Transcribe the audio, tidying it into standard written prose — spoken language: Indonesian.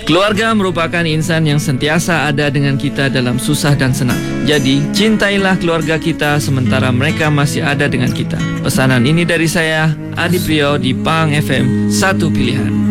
Keluarga merupakan insan yang sentiasa ada dengan kita dalam susah dan senang. Jadi, cintailah keluarga kita sementara mereka masih ada dengan kita. Pesanan ini dari saya, Adi Priyo di Pang FM, satu pilihan.